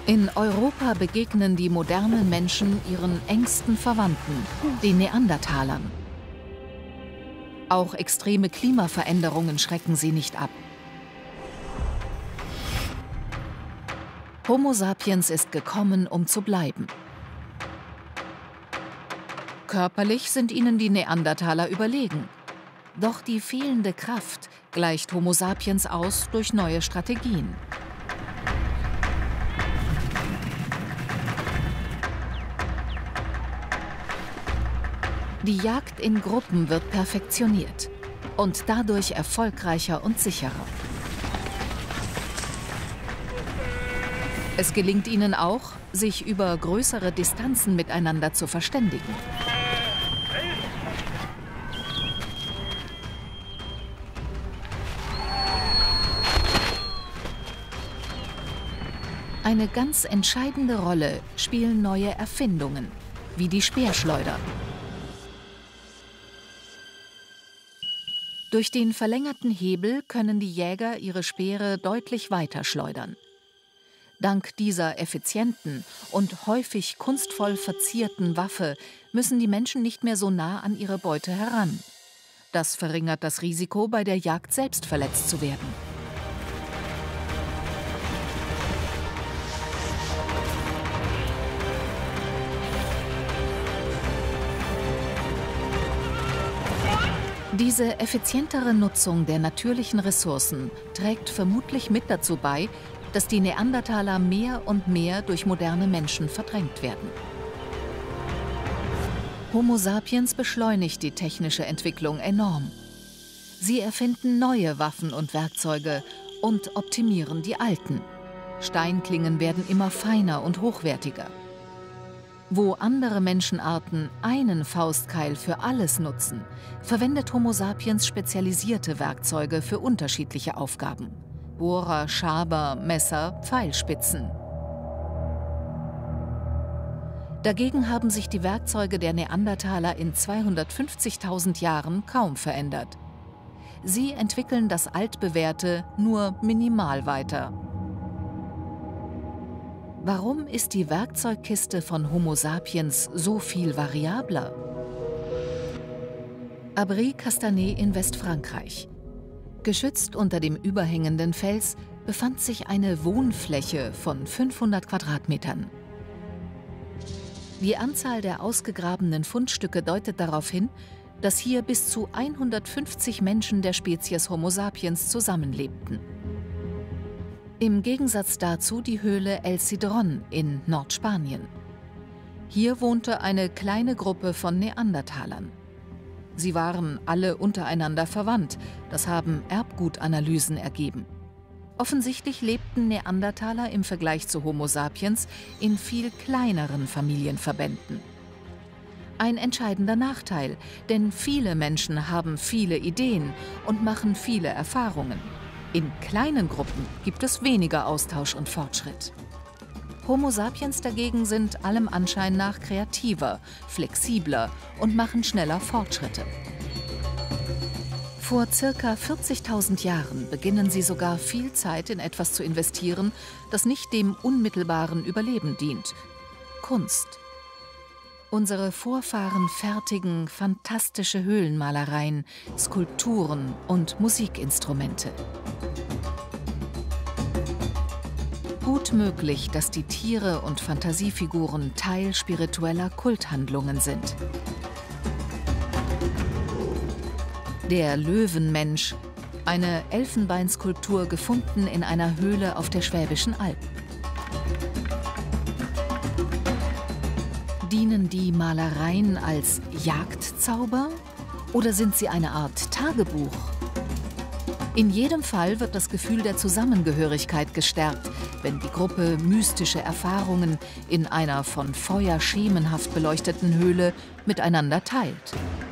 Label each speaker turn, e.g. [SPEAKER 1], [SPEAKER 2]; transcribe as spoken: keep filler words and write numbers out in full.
[SPEAKER 1] In Europa begegnen die modernen Menschen ihren engsten Verwandten, den Neandertalern. Auch extreme Klimaveränderungen schrecken sie nicht ab. Homo sapiens ist gekommen, um zu bleiben. Körperlich sind ihnen die Neandertaler überlegen. Doch die fehlende Kraft gleicht Homo sapiens aus durch neue Strategien. Die Jagd in Gruppen wird perfektioniert und dadurch erfolgreicher und sicherer. Es gelingt ihnen auch, sich über größere Distanzen miteinander zu verständigen. Eine ganz entscheidende Rolle spielen neue Erfindungen, wie die Speerschleuder. Durch den verlängerten Hebel können die Jäger ihre Speere deutlich weiter schleudern. Dank dieser effizienten und häufig kunstvoll verzierten Waffe müssen die Menschen nicht mehr so nah an ihre Beute heran. Das verringert das Risiko, bei der Jagd selbst verletzt zu werden. Diese effizientere Nutzung der natürlichen Ressourcen trägt vermutlich mit dazu bei, dass die Neandertaler mehr und mehr durch moderne Menschen verdrängt werden. Homo sapiens beschleunigt die technische Entwicklung enorm. Sie erfinden neue Waffen und Werkzeuge und optimieren die alten. Steinklingen werden immer feiner und hochwertiger. Wo andere Menschenarten einen Faustkeil für alles nutzen, verwendet Homo sapiens spezialisierte Werkzeuge für unterschiedliche Aufgaben. Bohrer, Schaber, Messer, Pfeilspitzen. Dagegen haben sich die Werkzeuge der Neandertaler in zweihundertfünfzigtausend Jahren kaum verändert. Sie entwickeln das Altbewährte nur minimal weiter. Warum ist die Werkzeugkiste von Homo sapiens so viel variabler? Abri-Castanet in Westfrankreich. Geschützt unter dem überhängenden Fels befand sich eine Wohnfläche von fünfhundert Quadratmetern. Die Anzahl der ausgegrabenen Fundstücke deutet darauf hin, dass hier bis zu hundertfünfzig Menschen der Spezies Homo sapiens zusammenlebten. Im Gegensatz dazu die Höhle El Cidrón in Nordspanien. Hier wohnte eine kleine Gruppe von Neandertalern. Sie waren alle untereinander verwandt, das haben Erbgutanalysen ergeben. Offensichtlich lebten Neandertaler im Vergleich zu Homo sapiens in viel kleineren Familienverbänden. Ein entscheidender Nachteil, denn viele Menschen haben viele Ideen und machen viele Erfahrungen. In kleinen Gruppen gibt es weniger Austausch und Fortschritt. Homo sapiens dagegen sind allem Anschein nach kreativer, flexibler und machen schneller Fortschritte. Vor circa vierzigtausend Jahren beginnen sie sogar viel Zeit in etwas zu investieren, das nicht dem unmittelbaren Überleben dient: Kunst. Unsere Vorfahren fertigen fantastische Höhlenmalereien, Skulpturen und Musikinstrumente. Gut möglich, dass die Tiere und Fantasiefiguren Teil spiritueller Kulthandlungen sind. Der Löwenmensch, eine Elfenbeinskulptur gefunden in einer Höhle auf der Schwäbischen Alb. Dienen die Malereien als Jagdzauber oder sind sie eine Art Tagebuch? In jedem Fall wird das Gefühl der Zusammengehörigkeit gestärkt, wenn die Gruppe mystische Erfahrungen in einer von Feuer schemenhaft beleuchteten Höhle miteinander teilt.